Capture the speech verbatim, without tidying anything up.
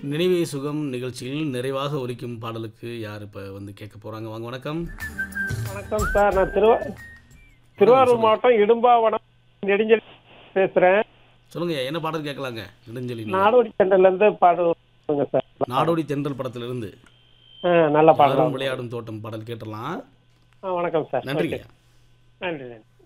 நினைவே சுகம் நிகழ்ச்சியில் நிறைவாக ஒலிக்கும் பாடலுக்கு யார் இப்போ வந்து கேட்க போகிறாங்க? வாங்க, வணக்கம். வணக்கம் சார். நான் திருவா திருவாரூர் மாவட்டம் இடும்பாவனம் நெடுஞ்செழி பேசுறேன். சொல்லுங்க, என்ன பாடல் கேட்கலாங்க? நெடுஞ்செழி நாடோடி சென்டர்ல இருந்து பாடுங்க சார். நாடோடி தென்றல் படத்திலிருந்து ஆ, நல்ல பாடல். விளையாடும் தோட்டம் பாடல் கேட்டலாம். வணக்கம் சார். நன்றிங்க. நன்றி நன்றி.